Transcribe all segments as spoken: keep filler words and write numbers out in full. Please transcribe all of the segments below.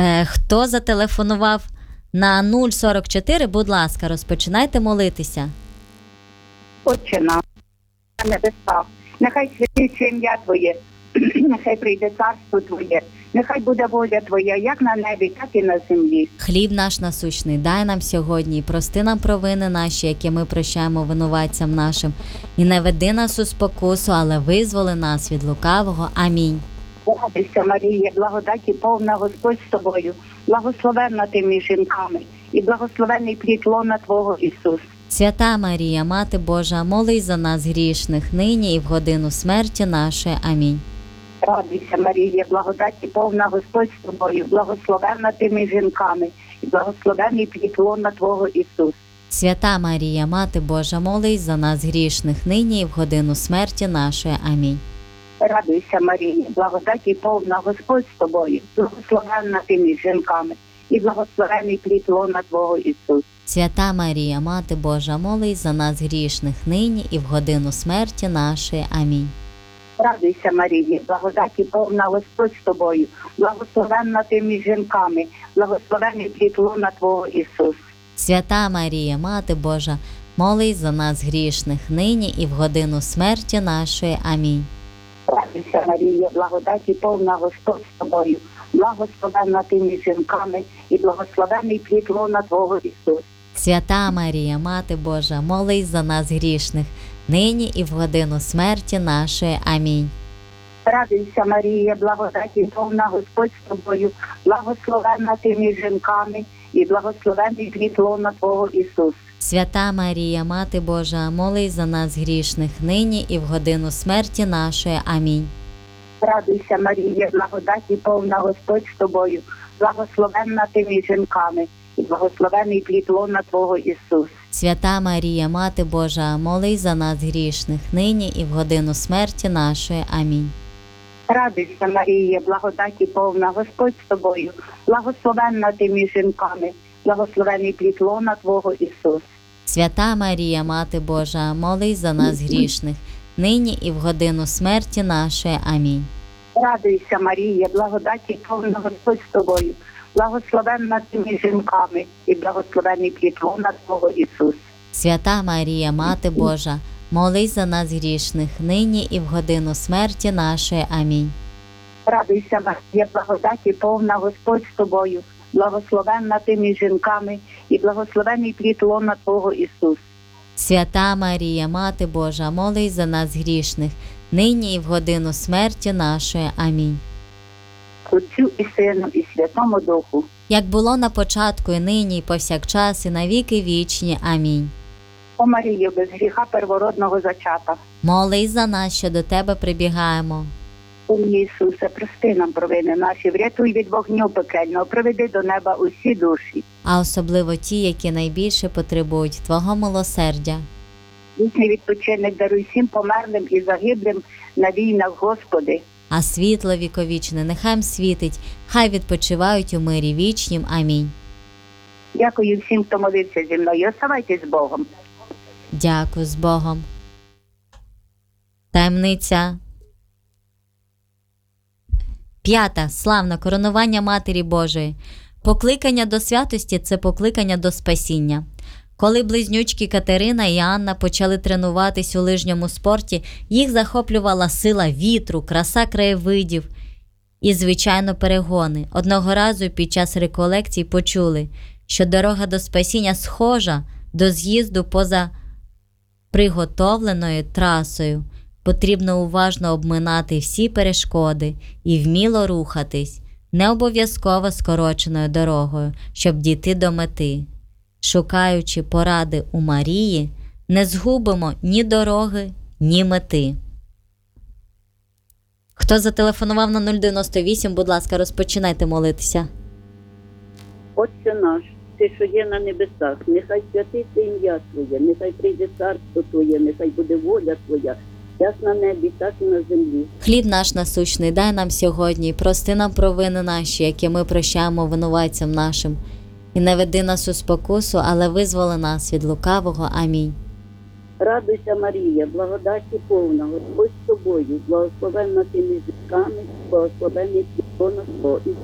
Е, хто зателефонував на нуль сорок чотири, будь ласка, розпочинайте молитися. Отче наш, на небесах, нехай святиться ім'я Твоє, нехай прийде царство Твоє, нехай буде воля Твоя, як на небі, так і на землі. Хліб наш насущний дай нам сьогодні, і прости нам провини наші, які ми прощаємо винуватцям нашим. І не веди нас у спокусу, але визволи нас від лукавого. Амінь. Радуйся, Марія, благодаті повна, Господь з тобою, благословенна ти між жінками, і благословенний плід лона Твого, Ісус. Свята Марія, Мати Божа, молись за нас грішних, нині і в годину смерті нашої. Амінь. Радуйся, Марія, благодаті повна, Господь з тобою, благословенна ти між жінками, і благословенний плід лона Твого, Ісус. Свята Марія, Мати Божа, молись за нас грішних, нині і в годину смерті нашої. Амінь. Радуйся, Марія, благодаті повна, Господь з тобою, благословенна ти між жінками, і благословенний плід лона Твого, Ісус. Свята Марія, Мати Божа, молись за нас грішних, нині і в годину смерті нашої. Амінь. Радуйся, Марія, благодаті повна, Господь з тобою, благословенна ти між жінками, благословенний плід лона Твого, Ісус. Свята Марія, Мати Божа, молись за нас грішних, нині і в годину смерті нашої. Амінь. Радуйся, Марія, благодаті повна, Господь з тобою, благословенна ти між жінками, і благословенний плід лона Твого, Ісус. Свята Марія, Мати Божа, молись за нас грішних, нині і в годину смерті нашої. Амінь. Радуйся, Марія, благодаті повна, Господь з тобою, благословенна ти між жінками, і благословенний плід лона Твого, Ісус. Свята Марія, Мати Божа, молись за нас грішних, нині і в годину смерті нашої. Амінь. Радуйся, Марія, благодаті повна, Господь з тобою, благословенна ти між жінками, і благословенний плід лона Твого, Ісус. Свята Марія, Мати Божа, молись за нас грішних, нині і в годину смерті нашої. Амінь. Радуйся, Марія, благодаті повна, Господь з тобою, благословенна ти між жінками, благословенний плід лона Твого, Ісус. Свята Марія, Мати Божа, молись за нас грішних, нині і в годину смерті нашої. Амінь. Радуйся, Марія, благодаті повна, Господь з тобою, благословенна ти між жінками, і благословенний плід лона Твого, Ісус. Свята Марія, Мати Божа, молись за нас грішних, нині і в годину смерті нашої. Амінь. Радуйся, Марія, благодаті повна, Господь з тобою, благословенна ти між жінками, і благословенний плід лона Твого, Ісус. Свята Марія, Мати Божа, молись за нас грішних, нині і в годину смерті нашої. Амінь. Отцю і Сину, і Святому Духу. Як було на початку, і нині, і повсякчас, і на віки вічні. Амінь. О Марію, без гріха первородного зачата. Молись за нас, що до Тебе прибігаємо. О Ісусе, прости нам провини наші, врятуй від вогню пекельного, приведи до неба усі душі. А особливо ті, які найбільше потребують Твого милосердя. Вічний відпочинок даруй всім померлим і загиблим на війнах, Господи. А світло віковічне нехай їм світить, хай відпочивають у мирі вічнім. Амінь. Дякую всім, хто молився зі мною. Оставайтесь з Богом. Дякую, з Богом. Таємниця п'ята. Славне коронування Матері Божої. Покликання до святості – це покликання до спасіння. Коли близнючки Катерина і Анна почали тренуватись у лижньому спорті, їх захоплювала сила вітру, краса краєвидів і, звичайно, перегони. Одного разу під час реколекцій почули, що дорога до спасіння схожа до з'їзду поза приготовленою трасою. Потрібно уважно обминати всі перешкоди і вміло рухатись, не обов'язково скороченою дорогою, щоб дійти до мети. Шукаючи поради у Марії, не згубимо ні дороги, ні мети. Хто зателефонував на нуль дев'яносто вісім, будь ласка, розпочинайте молитися. Отче наш, Ти, що є на небесах, нехай святиться ім'я Твоє, нехай прийде царство Твоє, нехай буде воля Твоя, як на небі, так і на землі. Хліб наш насущний дай нам сьогодні, і прости нам провини наші, які ми прощаємо винуватцям нашим. І не веди нас у спокусу, але визволи нас від лукавого. Амінь. Радуйся, Марія, благодаті повна, Господь з тобою, благословенна ти між жінками, благословенний плід лона Твого.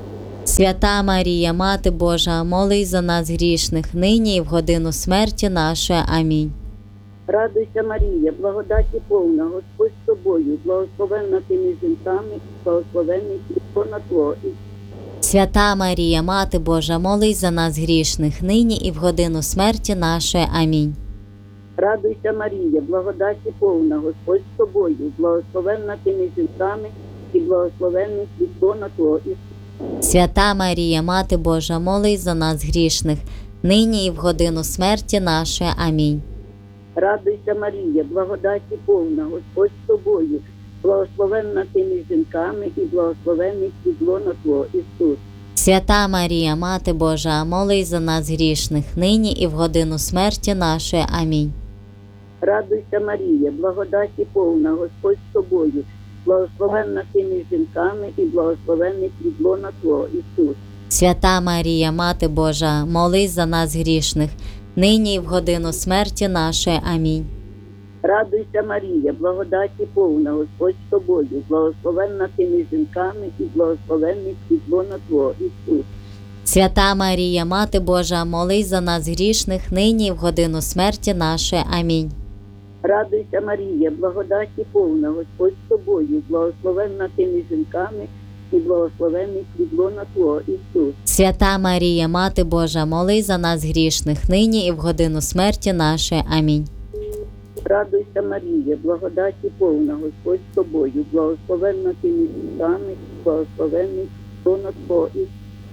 Свята Марія, Мати Божа, молись за нас грішних, нині і в годину смерті нашої. Амінь. Радуйся, Марія, благодаті повна, Господь з тобою, благословенна ти між жінками, і благословенний плод Твого. Свята Марія, Мати Божа, молись за нас грішних, нині і в годину смерті нашої. Амінь. Радуйся, Марія, благодаті повна, Господь з тобою, благословенна ти між жінками, і благословенний плод Твого. Свята Марія, Мати Божа, молись за нас грішних, нині і в годину смерті нашої. Амінь. Радуйся, Марія, благодаті повна, Господь з тобою, благословенна ти між жінками, і благословенний плід Твого, Ісус. Свята Марія, Мати Божа, молись за нас грішних, нині і в годину смерті нашої. Амінь. Радуйся, Марія, благодаті повна, Господь з тобою, благословенна ти між жінками, і благословенний плід Твого, Ісус. Свята Марія, Мати Божа, молись за нас грішних, нині і в годину смерті нашої. Амінь. Радуйся, Марія, благодаті повна, Господь з тобою, благословенна ти між жінками, і благословенний плід Твого, Ісус. Свята Марія, Мати Божа, молись за нас грішних, нині і в годину смерті нашої. Амінь. Радуйся, Марія, благодаті повна, Господь з тобою, благословенна ти між жінками, і благословенний плід Твого, Ісус. Свята Марія, Мати Божа, молись за нас грішних, нині і в годину смерті нашої. Амінь. Радуйся, Марія, благодаті повна, Господь з тобою, благословенна ти між жінками, і благословенний плід Твого, Ісус.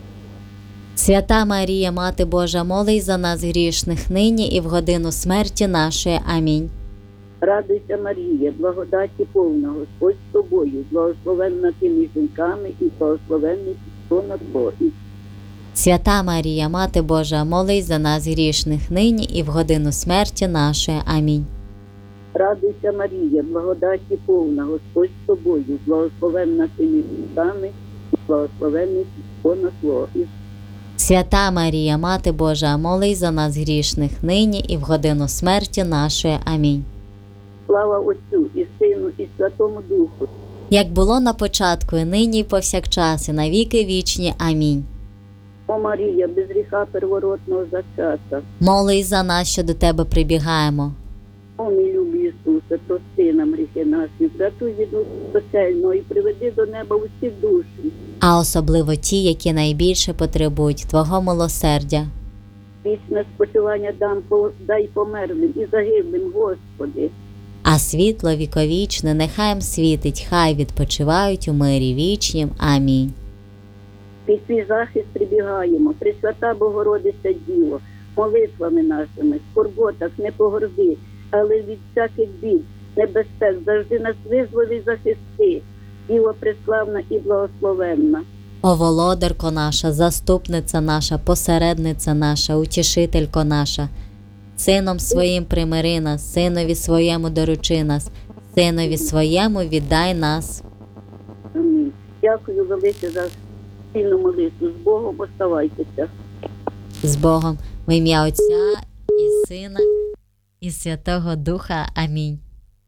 Свята Марія, Мати Божа, молись за нас грішних, нині і в годину смерті нашої. Амінь. Радуйся, Марія, благодаті повна, Господь з тобою, благословенна ти між жінками, і благословенний плід Твого, Ісус. Свята Марія, Мати Божа, молись за нас грішних, нині і в годину смерті нашої. Амінь. Радуйся, Марія, благодаті повна, Господь з тобою, благословенна ти між жінками, і благословенний плід Твого, Ісус. Свята Марія, Мати Божа, молись за нас грішних, нині і в годину смерті нашої. Амінь. Слава Отцю і Сину, і Святому Духу. Як було на початку, і нині і повсякчас, і на віки вічні. Амінь. О Марія, без гріха первородного зачата. Молись за нас, що до Тебе прибігаємо. О, мій любий Ісусе, прости нам гріхи наші, врятуй від пекельного і приведи до неба усі душі. А особливо ті, які найбільше потребують Твого милосердя. Вічне спочивання дам, дай померлим і загиблим, Господи. А світло віковічне нехай їм світить, хай відпочивають у мирі вічнім. Амінь. Під твій захист прибігаємо, Пресвята Богородиця Діво, молитвами нашими, в скорботах не погорди, але від всяких бід, небезпек завжди нас визволи захисти, Діво преславна і благословенна. О володарко наша, заступниця наша, посередниця наша, утішителько наша, Сином своїм примири нас, Синові своєму доручи нас, Синові своєму віддай нас. Амінь. Дякую велике за спільну молитву. З Богом оставайтеся. З Богом, в ім'я Отця і Сина і Святого Духа. Амінь.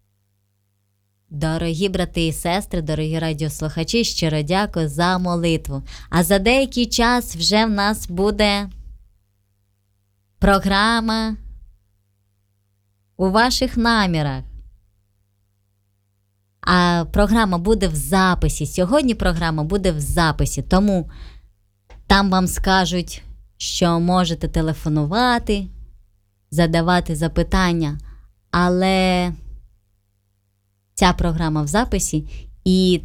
Дорогі брати і сестри, дорогі радіослухачі, щиро дякую за молитву. А за деякий час вже в нас буде програма «У ваших намірах». А програма буде в записі. Сьогодні програма буде в записі, тому там вам скажуть, що можете телефонувати, задавати запитання, але ця програма в записі, і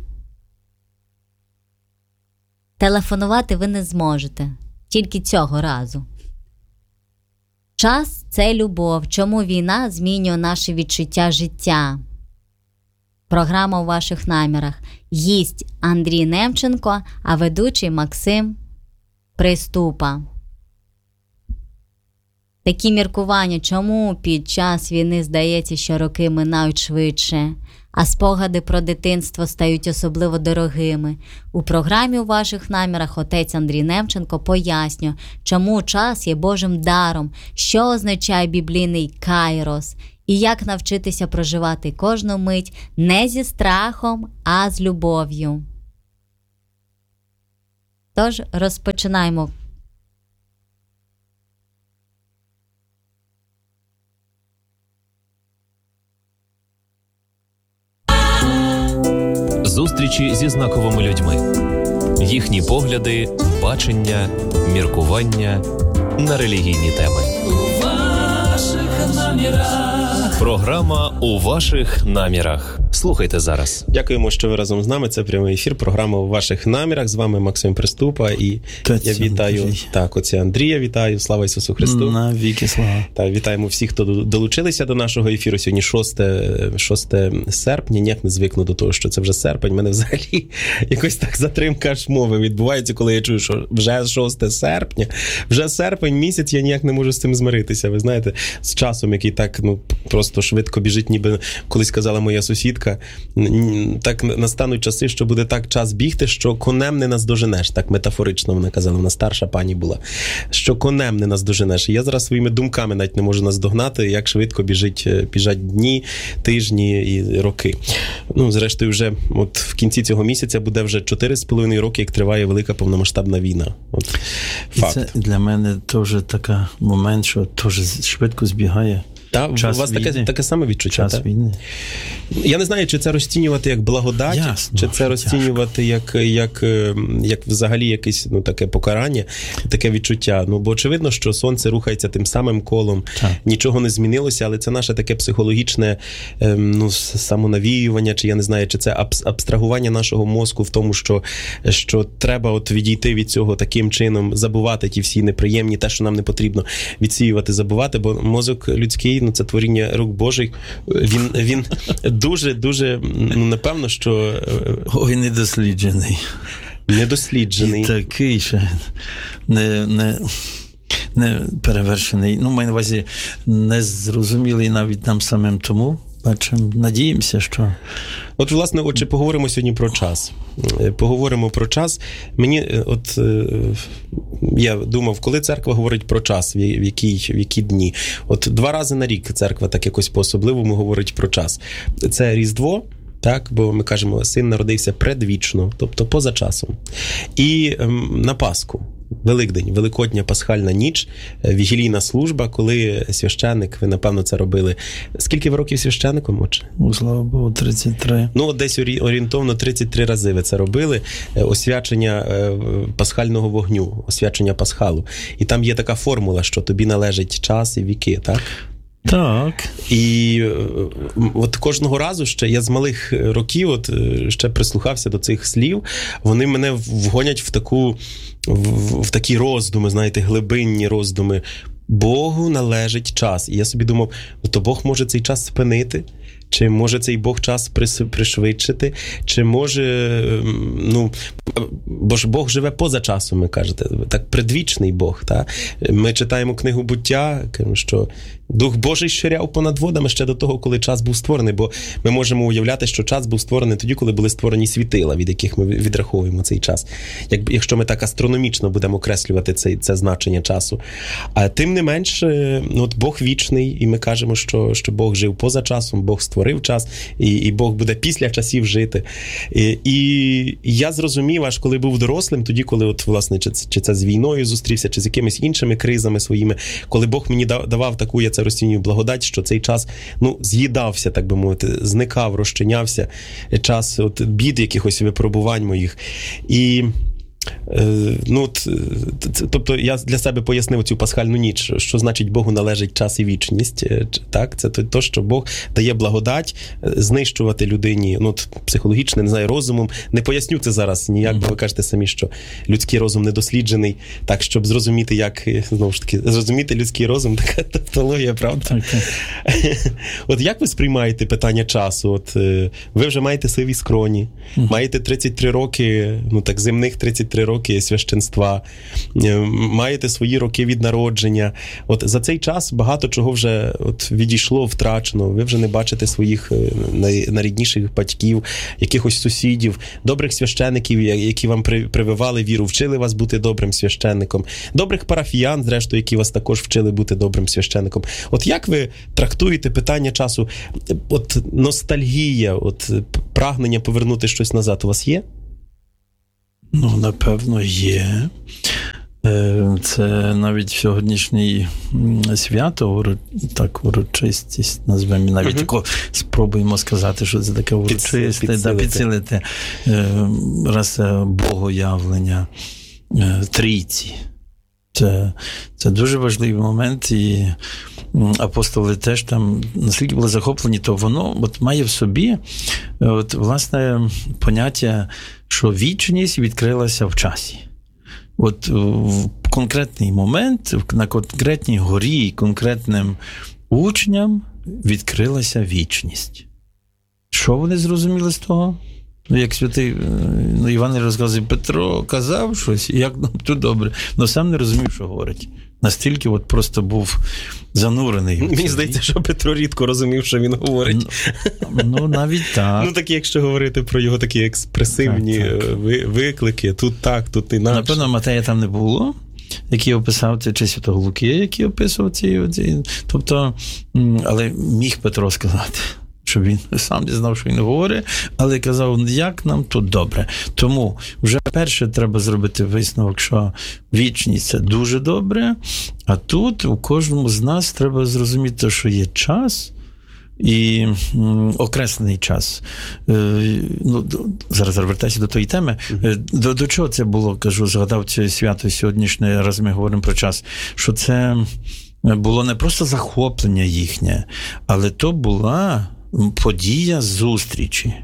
телефонувати ви не зможете. Тільки цього разу. Час – це любов. Чому війна змінює наше відчуття життя? Програма «У ваших намірах». Гість Андрій Немченко, а ведучий Максим Приступа. Такі міркування, чому під час війни здається, що роки минають швидше, а спогади про дитинство стають особливо дорогими. У програмі «У ваших намірах» отець Андрій Немченко пояснює, чому час є Божим даром, що означає біблійний кайрос, і як навчитися проживати кожну мить не зі страхом, а з любов'ю. Тож розпочинаємо. Зустрічі зі знаковими людьми. Їхні погляди, бачення, міркування на релігійні теми. У ваших намірах. Програма «У ваших намірах». Слухайте зараз. Дякуємо, що ви разом з нами. Це прямий ефір, програма «У ваших намірах». З вами Максим Приступа. І Татя, я вітаю, Андрій. так, отця Андрія вітаю. Слава Ісусу Христу. На віки слава. Та вітаємо всіх, хто долучилися до нашого ефіру. Сьогодні шосте серпня. Ніяк не звикну до того, що це вже серпень. У мене взагалі якось так затримка аж мови відбувається, коли я чую, що вже шосте серпня, вже серпень місяць, я ніяк не можу з цим змиритися. Ви знаєте, з часом, який так, ну, просто швидко біжить, ніби колись казала моя сусідка, так настануть часи, що буде так час бігти, що конем не наздоженеш. Так метафорично вона казала, вона старша пані була. Що конем не наздоженеш. І я зараз своїми думками навіть не можу наздогнати, як швидко біжить, біжать дні, тижні і роки. Ну, зрештою, вже от в кінці цього місяця буде вже чотири з половиною роки, як триває велика повномасштабна війна. От факт. І це для мене теж такий момент, що теж швидко збігає. Та, Час у вас війни. таке, таке саме відчуття? Час та? війни. Я не знаю, чи це розцінювати як благодать, Ясно, чи це розцінювати як, як, як взагалі якесь, ну, таке покарання, таке відчуття. Ну, бо очевидно, що сонце рухається тим самим колом, так. Нічого не змінилося, але це наше таке психологічне, ну, самонавіювання, чи я не знаю, чи це абстрагування нашого мозку в тому, що, що треба от відійти від цього таким чином, забувати ті всі неприємні, те, що нам не потрібно відсіювати, забувати, бо мозок людський, ну, це творіння рук Божих, він, він дуже-дуже, ну, напевно, що... Ой, недосліджений. Недосліджений. І такий ще не, не, не перевершений. Ну, маю на увазі, не зрозумілий навіть нам самим тому. Бачимо, надіємося, що... От, власне, отже, поговоримо сьогодні про час. Поговоримо про час. Мені, от, я думав, коли церква говорить про час, в які, в які дні. От два рази на рік церква так якось по-особливому говорить про час. Це Різдво, так, бо ми кажемо, син народився предвічно, тобто поза часом. І ем, на Пасху. Великдень, Великодня пасхальна ніч, вігілійна служба, коли священник, ви, напевно, це робили. Скільки ви років священником, отче? Ну, слава Богу, тридцять три. Ну, десь орієнтовно тридцять три рази ви це робили. Освячення пасхального вогню, освячення пасхалу. І там є така формула, що тобі належить час і віки, так? Так. І от кожного разу ще, я з малих років от ще прислухався до цих слів, вони мене вгонять в таку, в, в такі роздуми, знаєте, глибинні роздуми. Богу належить час. І я собі думав, ну то Бог може цей час спинити? Чи може цей Бог час пришвидшити? Чи може, ну, бо ж Бог живе поза часом, ви кажете, так предвічний Бог, та? Ми читаємо книгу «Буття», що Дух Божий ширяв понад водами ще до того, коли час був створений, бо ми можемо уявляти, що час був створений тоді, коли були створені світила, від яких ми відраховуємо цей час. Як, якщо ми так астрономічно будемо окреслювати це, це значення часу. А тим не менш, от Бог вічний, і ми кажемо, що, що Бог жив поза часом, Бог створив час, і, і Бог буде після часів жити. І, і я зрозумів, аж коли був дорослим, тоді, коли, от, власне, чи, чи це з війною зустрівся, чи з якимись іншими кризами своїми, коли Бог мені давав таку, я це розцінюю, благодать, що цей час, ну, з'їдався, так би мовити, зникав, розчинявся, час от бід, якихось випробувань моїх. І ну, тобто я для себе пояснив цю пасхальну ніч, що значить Богу належить час і вічність. Так? Це то, що Бог дає благодать знищувати людині, ну, психологічно, не знаю, розумом. Не поясню це зараз ніяк, бо ви кажете самі, що людський розум недосліджений. Так, щоб зрозуміти, як, знову ж таки, зрозуміти людський розум, така тавтологія, правда? Так, так. От як ви сприймаєте питання часу? От ви вже маєте сиві скроні, mm. маєте тридцять три роки, ну так, земних тридцять три роки священства, маєте свої роки від народження. От за цей час багато чого вже от відійшло, втрачено. Ви вже не бачите своїх найрідніших батьків, якихось сусідів, добрих священиків, які вам прививали віру, вчили вас бути добрим священником, добрих парафіян, зрештою, які вас також вчили бути добрим священником. От як ви трактуєте питання часу? От ностальгія, от прагнення повернути щось назад у вас є? Ну, напевно, є. Це навіть сьогоднішнє свято, так, урочистість, назвемо, навіть тако спробуємо сказати, що це таке урочисте, підсилити, да, підсилити раз богоявлення трійці. Це, це дуже важливий момент, і апостоли теж там, наскільки були захоплені, то воно от має в собі от, власне поняття, що вічність відкрилася в часі. От в конкретний момент, на конкретній горі, конкретним учням відкрилася вічність. Що вони зрозуміли з того? Ну, як святий ну, Іван розказує, Петро казав щось, як нам тут добре, але сам не розумів, що говорить. Настільки от просто був занурений. Мені здається, що Петро рідко розумів, що він говорить. Ну, ну навіть так. Ну, так якщо говорити про його такі експресивні так, так. виклики, тут так, тут інакше. Напевно, Матея там не було, який описав це, чи Святого Луки, який описував ці, ці. Тобто, але міг Петро сказати, що він сам не знав, що він говорить, але казав, як нам тут добре. Тому вже перше треба зробити висновок, що вічність – це дуже добре, а тут у кожному з нас треба зрозуміти, що є час, і м, окреслений час. Е, ну, зараз звертаюся до тої теми. Е, до, до чого це було, кажу, згадав це свято сьогоднішнє, раз ми говоримо про час, що це було не просто захоплення їхнє, але то була подія зустрічі.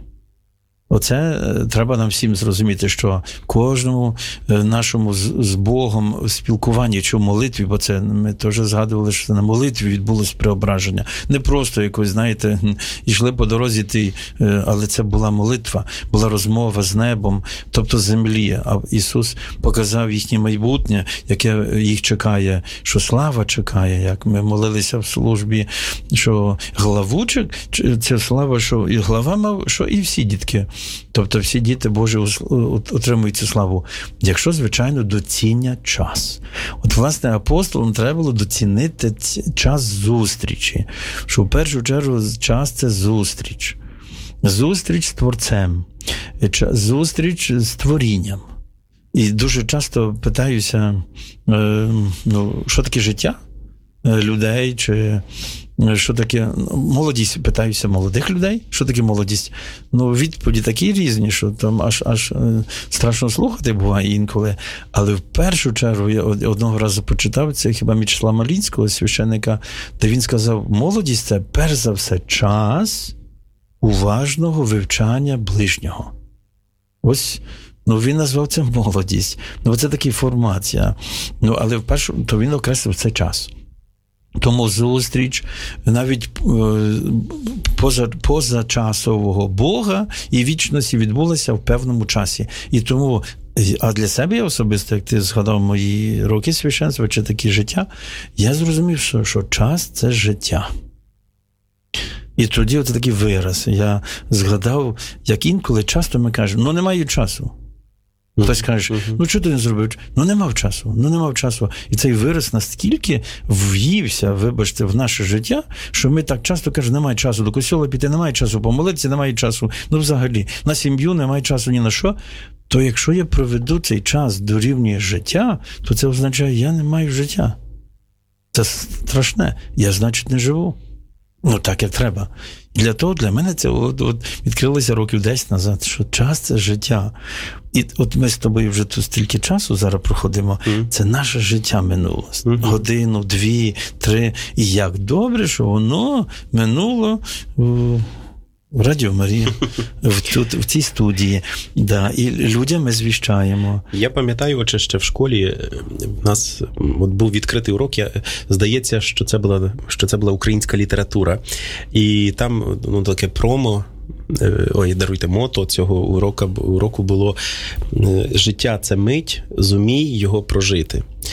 Оце треба нам всім зрозуміти, що кожному нашому з Богом спілкуванні чи в молитві, бо це ми теж згадували, що на молитві відбулось преображення. Не просто якось, знаєте, йшли по дорозі, ти, але це була молитва, була розмова з небом, тобто землі. А Ісус показав їхнє майбутнє, яке їх чекає, що слава чекає, як ми молилися в службі, що главучик, це слава, що і глава мав, що і всі дітки. Тобто всі діти Божі отримують цю славу. Якщо, звичайно, доціння час. От, власне, апостолам треба було доцінити час зустрічі. Що в першу чергу час – це зустріч. Зустріч з Творцем. Зустріч з творінням. І дуже часто питаюся, ну, що таке життя людей, чи що таке молодість, питаюся молодих людей, що таке молодість. Ну, відповіді такі різні, що там аж, аж страшно слухати буває інколи. Але в першу чергу я одного разу почитав, це хіба Мічеслава Малінського, священника, де він сказав, молодість – це перш за все час уважного вивчання ближнього. Ось, ну, він назвав це молодість. Ну, це така формація. Ну, але в першу, то він окреслив це час. Тому зустріч навіть поза, позачасового Бога і вічності відбулася в певному часі. І тому, а для себе я особисто, як ти згадав мої роки священства, чи такі життя, я зрозумів, що, що час – це життя. І тоді оце такий вираз. Я згадав, як інколи часто ми кажемо, ну, немає часу. Хтось каже, ну, чого ти не зробив? Ну, не мав часу, ну, не мав часу. І цей вираз настільки в'ївся, вибачте, в наше життя, що ми так часто кажемо, немає часу до костьола піти, немає часу помолитися, немає часу, ну, взагалі, на сім'ю немає часу ні на що. То якщо я проведу цей час дорівнює життя, то це означає, я не маю життя. Це страшне. Я, значить, не живу. Ну, так, як треба. І для того, для мене це от, от відкрилося років десять назад, що час – це життя. І от ми з тобою вже тут стільки часу зараз проходимо, mm. це наше життя минуло. Mm-hmm. Годину, дві, три. І як добре, що воно минуло в Радіо Марія, в, тут, в цій студії. Да, і людям ми звіщаємо. Я пам'ятаю, отже, ще в школі в нас от був відкритий урок, я, здається, що це була, що це була українська література. І там, ну, таке промо, ой, даруйте, мото цього уроку, уроку було «Життя – це мить, зумій його прожити».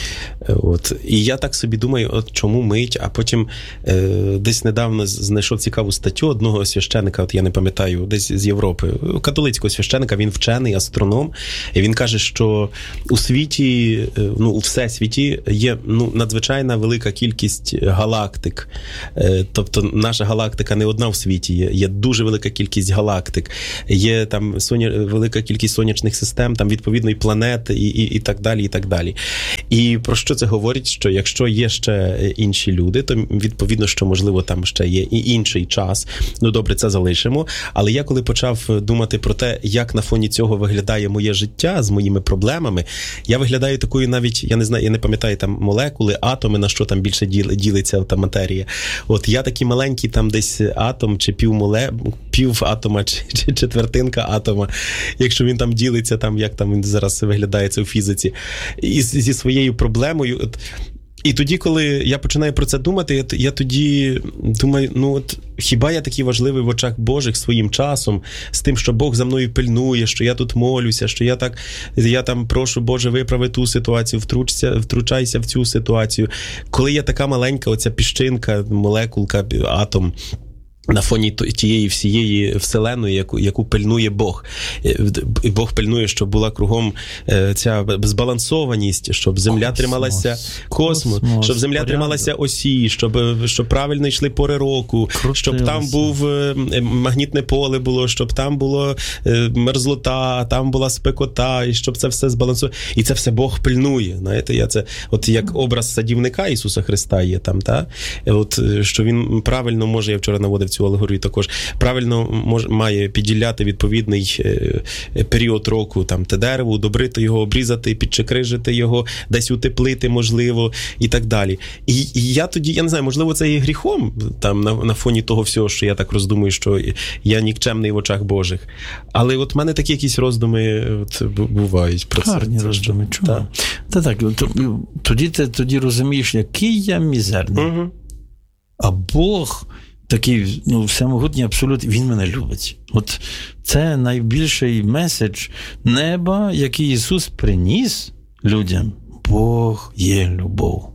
От. І я так собі думаю, от чому мить, а потім е, десь недавно знайшов цікаву статтю одного священика, от я не пам'ятаю, десь з Європи, католицького священика, він вчений, астроном, і він каже, що у світі, ну, у всесвіті є, ну, надзвичайна велика кількість галактик. Е, тобто наша галактика не одна в світі, є, є дуже велика кількість галактик, є там соня, велика кількість сонячних систем, там відповідно і планет, і, і, і так далі, і так далі. І про що це говорить? Що якщо є ще інші люди, то відповідно, що можливо там ще є і інший час. Ну добре, це залишимо. Але я коли почав думати про те, як на фоні цього виглядає моє життя з моїми проблемами, я виглядаю такою навіть, я не знаю, я не пам'ятаю там молекули, атоми, на що там більше ділиться та матерія. От я такий маленький там десь атом чи півмоле, пів атома чи, чи четвертинка атома, якщо він там ділиться, там як там він зараз виглядає це у фізиці, і зі своєю проблемою. От, і тоді, коли я починаю про це думати, я, я тоді думаю, ну от хіба я такий важливий в очах Божих своїм часом, з тим, що Бог за мною пильнує, що я тут молюся, що я так, я там прошу, Боже, виправи ту ситуацію, втручся, втручайся в цю ситуацію. Коли я така маленька, оця піщинка, молекулка, атом, на фоні тієї всієї вселеної, яку, яку пильнує Бог. І Бог пильнує, щоб була кругом ця збалансованість, щоб земля космос. трималася космос, космос, щоб земля порядок. трималася осі, щоб, щоб правильно йшли пори року, Крутилося. Щоб там був магнітне поле було, щоб там було мерзлота, там була спекота, і щоб це все збалансовано. І це все Бог пильнує. Знаєте, я це, от як образ садівника Ісуса Христа є там, та? От, що він правильно може, я вчора наводив цю алегорію також, правильно може, має підділяти відповідний е, період року, там, те дерево, удобрити його, обрізати, підчекрижити його, десь утеплити, можливо, і так далі. І, і я тоді, я не знаю, можливо, це є гріхом, там, на, на фоні того всього, що я так роздумую, що я нікчемний в очах Божих. Але от в мене такі якісь роздуми от, бувають. Про Гарні це. роздуми, чому? Так, та, так, тоді ти тоді розумієш, який я мізерний. Угу. А Бог такий, ну, всемогутній абсолют, він мене любить. От це найбільший меседж неба, який Ісус приніс людям. Бог є любов.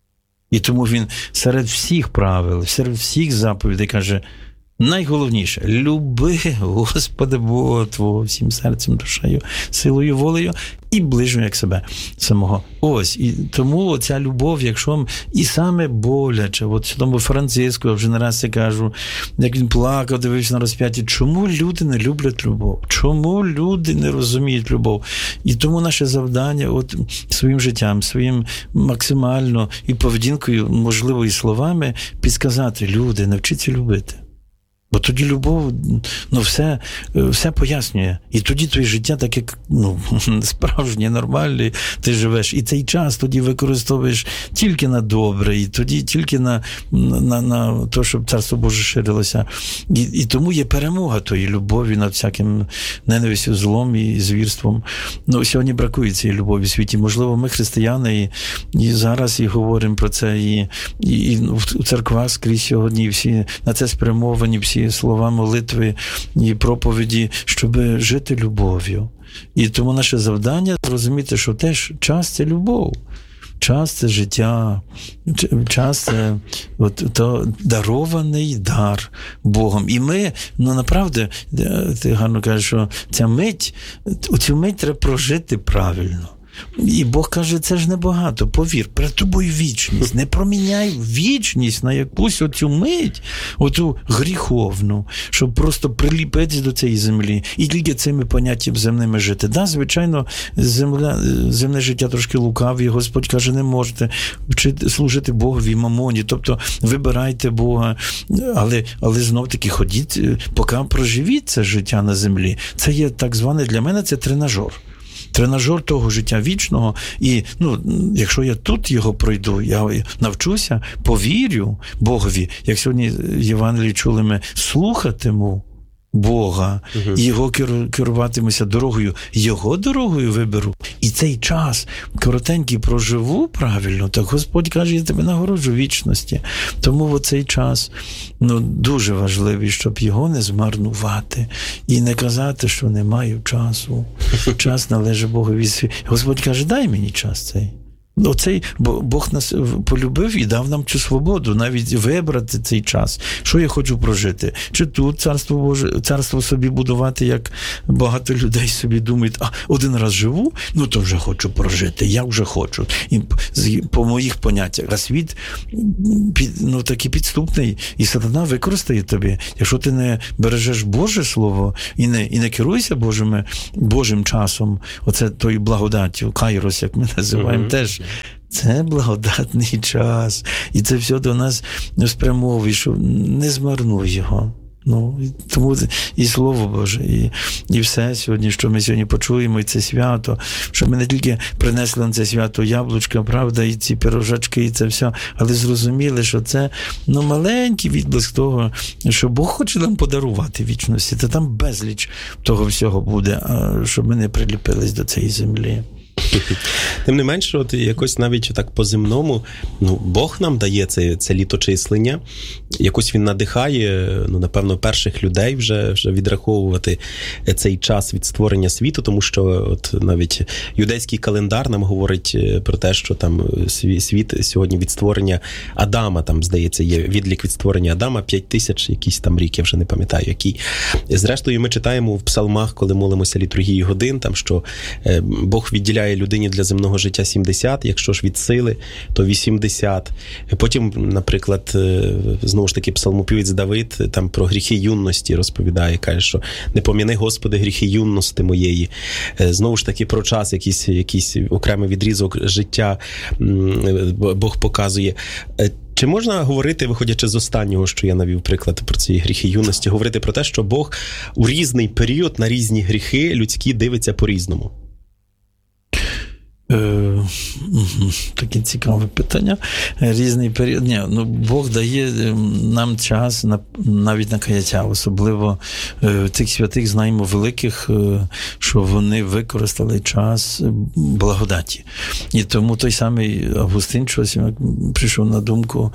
І тому він серед всіх правил, серед всіх заповідей каже, найголовніше, люби Господа Бога твого всім серцем, душею, силою, волею і ближнього як себе самого. Ось, і тому ця любов, якщо і саме боляче, от святому Франциску, я вже не раз це кажу, як він плакав, дивився на розп'яття, чому люди не люблять любов? Чому люди не розуміють любов? І тому наше завдання от своїм життям, своїм максимально і поведінкою, можливо, і словами, підказати, люди, навчіться любити. Бо тоді любов, ну, все, все пояснює. І тоді твоє життя так, як, ну, справжнє, нормальне, ти живеш. І цей час тоді використовуєш тільки на добре, і тоді тільки на, на, на те, щоб Царство Боже ширилося. І, і тому є перемога тої любові над всяким ненавистю, злом і звірством. Ну, сьогодні бракує цієї любові в світі. Можливо, ми християни, і, і зараз і говоримо про це, і, і, і в церквах скрізь сьогодні, і всі на це спрямовані, всі слова молитви і проповіді, щоб жити любов'ю. І тому наше завдання зрозуміти, що теж час – це любов. Час – це життя, час – це от, то дарований дар Богом. І ми, ну, направду, ти гарно кажеш, що ця мить, цю мить треба прожити правильно. І Бог каже, це ж небагато, повір, перед тобою вічність, не проміняй вічність на якусь оцю мить, оцю гріховну, щоб просто приліпитись до цієї землі і тільки цими поняттями земними жити. Да, звичайно, земля, земне життя трошки лукаві, Господь каже, не можете вчити, служити Богові, мамоні, тобто вибирайте Бога, але, але знов-таки ходіть, поки проживіть це життя на землі. Це є так зване, для мене це тренажер. Тренажер того життя вічного, і, ну, якщо я тут його пройду, я навчуся, повірю Богові, як сьогодні в Євангелії чули ми, слухатиму Бога, угу. і його керуватимуся дорогою, його дорогою виберу. І цей час коротенький проживу правильно, так Господь каже, я тебе нагороджу вічності. Тому в цей час, ну, дуже важливий, щоб його не змарнувати і не казати, що не маю часу. Час належить Богові. Господь каже, дай мені час цей. Оцей, бо Бог нас полюбив і дав нам цю свободу, навіть вибрати цей час. Що я хочу прожити? Чи тут царство Боже, царство собі будувати, як багато людей собі думають, а один раз живу, ну то вже хочу прожити, я вже хочу. І по моїх поняттях, а світ під, ну, такий підступний, і сатана використає тобі. Якщо ти не бережеш Боже Слово і не, і не керуєшся Божими, Божим часом, оце тою благодаттю, кайрос, як ми називаємо, mm-hmm. теж це благодатний час. І це все до нас спрямовує, що не змарнуй його. Ну, тому і Слово Боже, і, і все сьогодні, що ми сьогодні почуємо, і це свято, що ми не тільки принесли на це свято яблучка, правда, і ці пирожачки, і це все, але зрозуміли, що це, ну, маленький відблиск того, що Бог хоче нам подарувати вічності, та там безліч того всього буде, щоб ми не приліпились до цієї землі. Тим не менше, от якось навіть так по-земному, ну, Бог нам дає це, це літочислення, якось він надихає, ну, напевно, перших людей вже, вже відраховувати цей час від створення світу, тому що от навіть юдейський календар нам говорить про те, що там світ сьогодні від створення Адама, там, здається, є відлік від створення Адама, п'ять тисяч якийсь там рік, я вже не пам'ятаю, який. Зрештою, ми читаємо в псалмах, коли молимося літургії годин, там, що Бог відділяє людині для земного життя сімдесят, якщо ж від сили, то вісімдесят. Потім, наприклад, знову ж таки, псалмопівець Давид там про гріхи юності розповідає, каже, що не пом'яни, Господи, гріхи юності моєї. Знову ж таки, про час, якийсь, якийсь окремий відрізок життя Бог показує. Чи можна говорити, виходячи з останнього, що я навів приклад про ці гріхи юності, говорити про те, що Бог у різний період на різні гріхи людські дивиться по-різному? Таке цікаве питання. Різний період. Ні, ну, Бог дає нам час на, навіть на каяття. Особливо цих святих знаємо великих, що вони використали час благодаті. І тому той самий Августин щось прийшов на думку,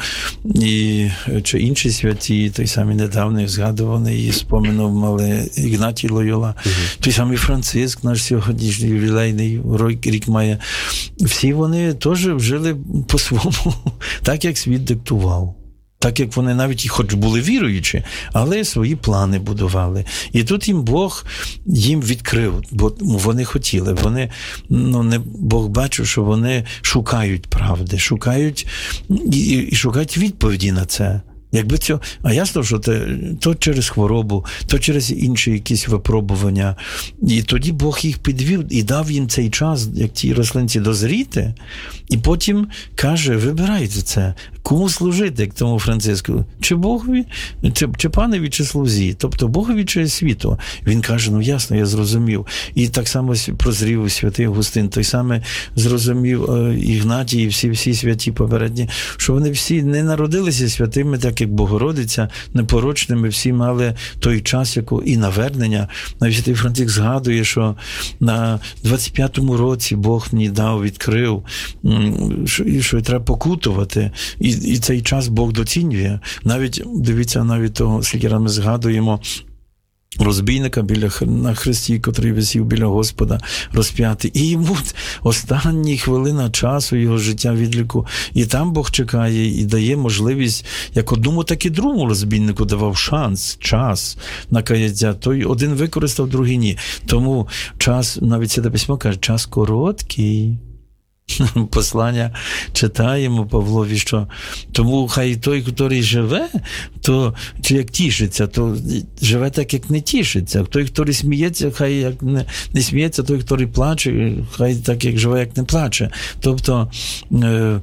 і чи інші святі, той самий недавно згадуваний і споминав мали Ігнатій Лойола, угу. той самий Франциск, наш сьогоднішній ювілейний рік має. Всі вони теж жили по-своєму, так, як світ диктував. Так, як вони навіть, хоч були віруючі, але свої плани будували. І тут їм Бог їм відкрив, бо вони хотіли. Вони, ну, не, Бог бачив, що вони шукають правди, шукають і, і шукають відповіді на це. Якби цього, а ясно, що те, то через хворобу, то через інші якісь випробування. І тоді Бог їх підвів і дав їм цей час, як ті рослинці, дозріти, і потім каже, вибирайте це, кому служити, як тому Франциску, чи Богові, чи, чи панові, чи слузі, тобто Богові, чи світу. Він каже, ну ясно, я зрозумів. І так само прозрів святий Августин, той саме зрозумів Ігнатій і всі, всі святі попередні, що вони всі не народилися святими, так як Богородиця, непорочними, всі мали той час, яку і навернення. Навіть святий Франциск згадує, що на двадцять п'ятому році Бог мені дав, відкрив, що, що треба покутувати. І, і цей час Бог доцінює. Навіть, дивіться, навіть того, скільки раз ми згадуємо, розбійника біля, на хресті, котрий висів біля Господа, розп'ятий. І йому останні хвилина часу його життя відліку. І там Бог чекає і дає можливість, як одному, так і другому розбійнику давав шанс, час на каяття. Той один використав, другий ні. Тому час, навіть Святе Письмо каже, час короткий. Послання читаємо Павлові, що тому хай той, який живе, то чи як тішиться, то живе так, як не тішиться. Той, який сміється, хай як не, не сміється, той, який плаче, хай так, як живе, як не плаче. Тобто, е,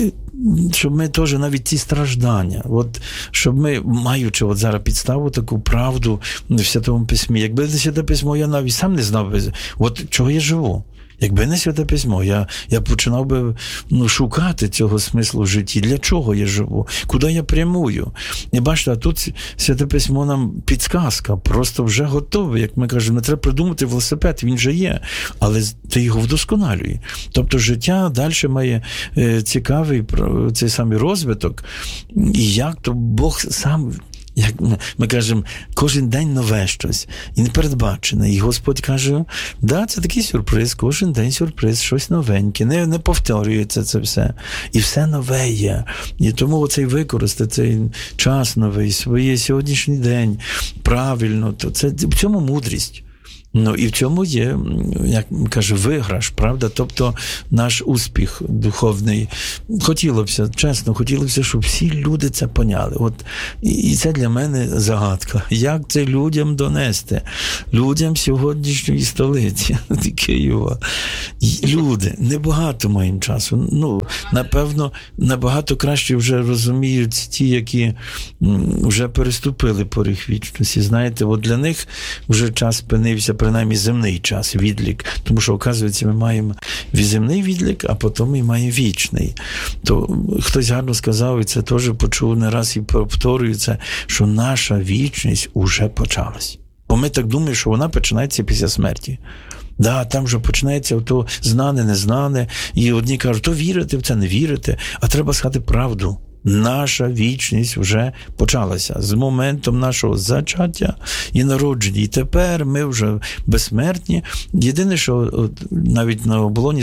щоб ми теж навіть ці страждання, от, щоб ми, маючи от зараз підставу, таку правду в Святому Письмі, якби не Святе Письмо, я навіть сам не знав би, от чого я живу. Якби не Святе Письмо, я, я починав би, ну, шукати цього смислу в житті. Для чого я живу? Куди я прямую? І бачите, а тут Святе Письмо нам підсказка, просто вже готове. Як ми кажемо, не треба придумати велосипед, він вже є, але ти його вдосконалює. Тобто життя далі має е, цікавий цей самий розвиток. І як то Бог сам, Як ми, ми кажемо, кожен день нове щось. І непередбачене. І Господь каже, да, це такий сюрприз, кожен день сюрприз, щось новеньке, не, не повторюється це все. І все нове є. І тому оцей використати цей час новий, своє сьогоднішній день правильно, то це в цьому мудрість. Ну, і в цьому є, як каже, виграш, правда? Тобто наш успіх духовний. Хотілося, чесно, хотілося, щоб всі люди це поняли. От, і це для мене загадка. Як це людям донести? Людям сьогоднішньої столиці, Києва. Люди, небагато маємо часу. Ну, напевно, набагато краще вже розуміють ті, які вже переступили поріг вічності. Знаєте, от для них вже час спинився, принаймні земний час, відлік. Тому що, оказується, ми маємо земний відлік, а потім ми маємо вічний. То хтось гарно сказав, і це теж почув не раз і повторюю це, що наша вічність уже почалась. Бо ми так думаємо, що вона починається після смерті. Да, там вже починається то знане, незнане, і одні кажуть, то вірите в це, не вірите, а треба сказати правду. Наша вічність вже почалася з моментом нашого зачаття і народження. І тепер ми вже безсмертні. Єдине, що от, навіть на оболоні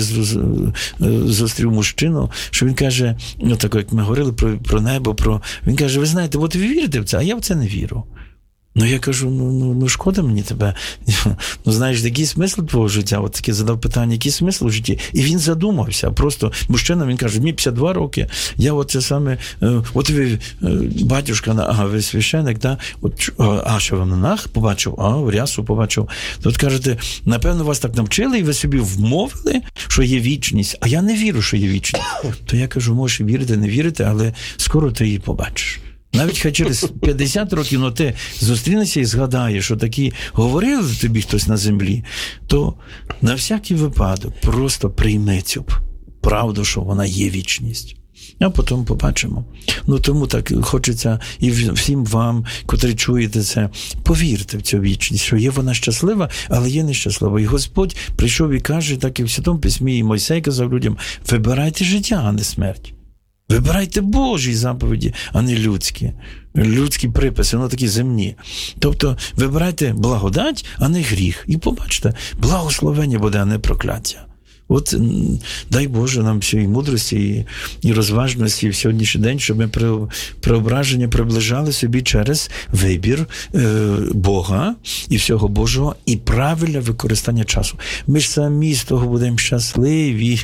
зустрів мужчину, що він каже, ну так як ми говорили про, про небо, про він каже, ви знаєте, от ви вірите в це, а я в це не вірю. Ну, я кажу, ну, ну, ну шкода мені тебе. Ну, знаєш, який смисл твого життя? От таке задав питання, який смисл у житті? І він задумався. Просто мужчина, він каже, мені п'ятдесят два роки, я от це саме, от ви, батюшка, ага, ви священик, да? От, а що ви на нах побачив? А, в рясу побачив. Тут кажете, напевно, вас так навчили, і ви собі вмовили, що є вічність, а я не вірю, що є вічність. То я кажу, можеш вірити, не вірити, але скоро ти її побачиш. Навіть хай через п'ятдесят років, ну ти зустрінешся і згадаєш, що такі говорили тобі хтось на землі, то на всякий випадок просто прийми цю правду, що вона є вічність. А потім побачимо. Ну тому так хочеться і всім вам, котрі чуєте це, повірте в цю вічність, що є вона щаслива, але є нещаслива. І Господь прийшов і каже, так і в Святому Письмі, і Мойсей казав людям, вибирайте життя, а не смерть. Вибирайте Божі заповіді, а не людські. Людські приписи, воно такі земні. Тобто, вибирайте благодать, а не гріх. І побачите, благословення буде, а не прокляття. От, дай Боже нам всієї мудрості і, і розважності в сьогоднішній день, щоб ми при, преображення приближали собі через вибір е, Бога і всього Божого, і правильне використання часу. Ми ж самі з того будемо щасливі,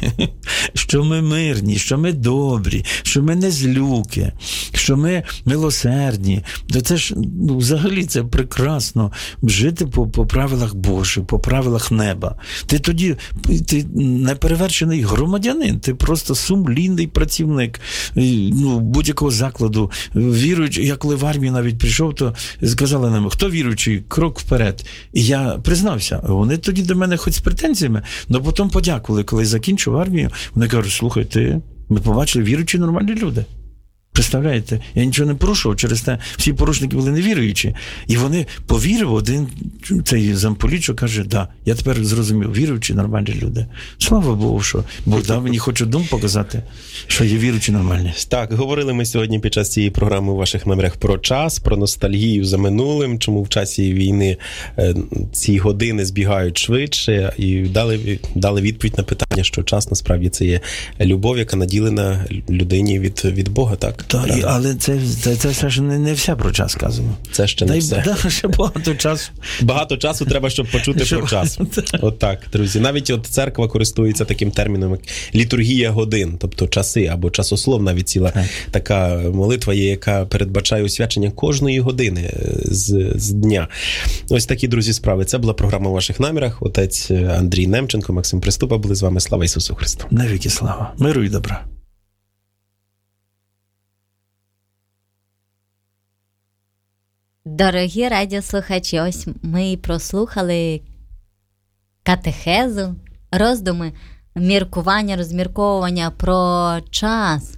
що ми мирні, що ми добрі, що ми не злюки, що ми милосердні. То це ж, ну, взагалі, це прекрасно жити по, по правилах Божих, по правилах неба. Ти тоді, ти неперевершений громадянин, ти просто сумлінний працівник, ну, будь-якого закладу, віруючий. Я коли в армію навіть прийшов, то сказали нам, хто віруючий, крок вперед. І я признався, вони тоді до мене хоч з претензіями, але потім подякували, коли закінчив армію, вони кажуть, слухай, ти, ми побачили віруючі нормальні люди. Представляєте? Я нічого не порушував, через те всі порушники були невіруючі. І вони повірив, один цей замполіт, що каже, да, я тепер зрозумів, віруючі нормальні люди. Слава Богу, що Бог дав мені хоч одному показати, що є віруючі нормальні. Так, говорили ми сьогодні під час цієї програми у ваших номерах про час, про ностальгію за минулим, чому в часі війни ці години збігають швидше, і дали, дали відповідь на питання, що час насправді це є любов, яка наділена людині від, від Бога, так? Так, і, але це, це, це все ж не, не все про час сказано. Це ще не Дай, все. Да, ще багато часу. Багато часу треба, щоб почути Щоб... про час. От так, друзі. Навіть от церква користується таким терміном, як літургія годин, тобто часи або часослов, навіть ціла так. така молитва є, яка передбачає освячення кожної години з, з дня. Ось такі, друзі, справи. Це була програма у ваших намірах. Отець Андрій Немченко, Максим Приступа були з вами. Слава Ісусу Христу. Навіки слава. Миру і добра. Дорогі радіослухачі, ось ми і прослухали катехезу, роздуми, міркування, розмірковування про час.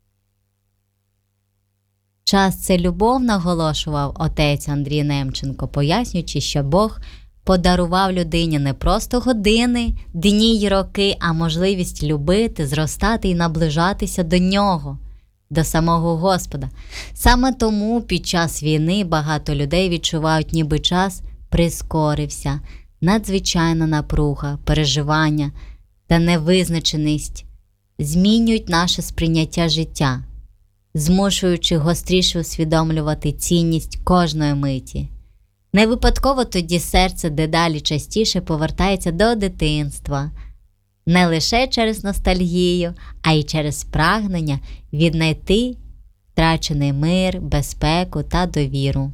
Час – це любов, наголошував отець Андрій Немченко, пояснюючи, що Бог подарував людині не просто години, дні й роки, а можливість любити, зростати і наближатися до Нього. до самого Господа. Саме тому під час війни багато людей відчувають, ніби час прискорився. Надзвичайна напруга, переживання та невизначеність змінюють наше сприйняття життя, змушуючи гостріше усвідомлювати цінність кожної миті. Не випадково тоді серце дедалі частіше повертається до дитинства, не лише через ностальгію, а й через прагнення віднайти втрачений мир, безпеку та довіру.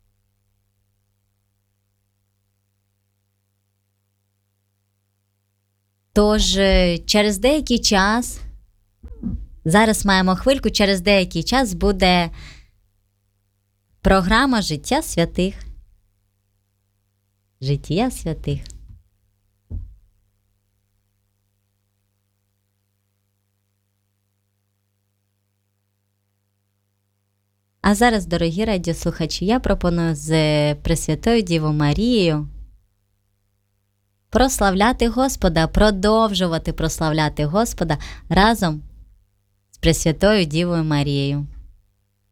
Тож, через деякий час, зараз маємо хвильку, через деякий час буде програма «Життя святих». Життя святих. А зараз, дорогі радіослухачі, я пропоную з Пресвятою Дівою Марією прославляти Господа, продовжувати прославляти Господа разом з Пресвятою Дівою Марією.